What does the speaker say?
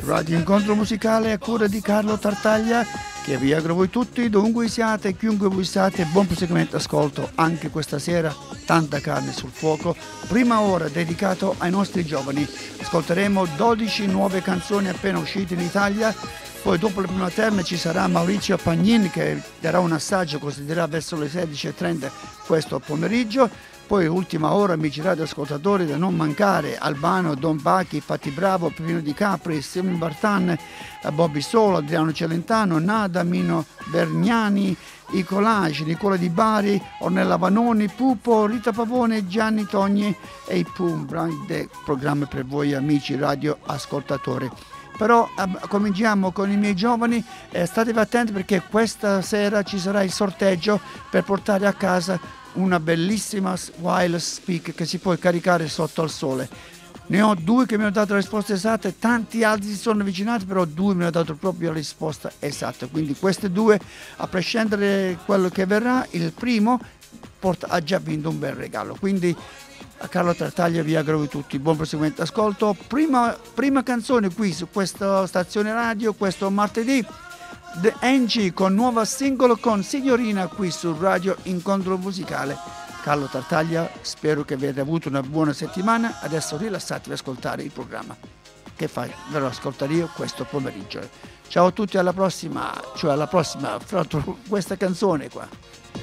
Radio Incontro Musicale a cura di Carlo Tartaglia, che vi auguro voi tutti, dovunque siate e chiunque voi siate, buon proseguimento ascolto anche questa sera, tanta carne sul fuoco, prima ora dedicato ai nostri giovani. Ascolteremo 12 nuove canzoni appena uscite in Italia, poi dopo le prime terme ci sarà Maurizio Pagnin che darà un assaggio, così dirà verso le 16:30 questo pomeriggio. Poi ultima ora, amici radioascoltatori, da non mancare: Albano, Don Bacchi, Patti Bravo, Pepino Di Capri, Simon Bartan, Bobby Solo, Adriano Celentano, Nada, Mino Bergnani, I Collage, Nicola Di Bari, Ornella Vanoni, Pupo, Rita Pavone, Gianni Togni e i Pum, grande programma per voi amici radioascoltatori. Però cominciamo con i miei giovani, statevi attenti perché questa sera ci sarà il sorteggio per portare a casa una bellissima wireless speaker che si può caricare sotto al sole. Ne ho due che mi hanno dato la risposta esatta, tanti altri si sono avvicinati, però due mi hanno dato proprio la risposta esatta. Quindi queste due, a prescindere da quello che verrà, il primo ha già vinto un bel regalo. Quindi a Carlo Tartaglia vi auguro tutti buon proseguimento ascolto. Prima canzone qui su questa stazione radio, questo martedì, The Angie con nuova singolo con Signorina qui su Radio Incontro Musicale. Carlo Tartaglia, spero che abbiate avuto una buona settimana. Adesso rilassatevi ad ascoltare il programma. Che fai? Ve lo ascolterò io questo pomeriggio. Ciao a tutti, alla prossima, fra questa canzone qua.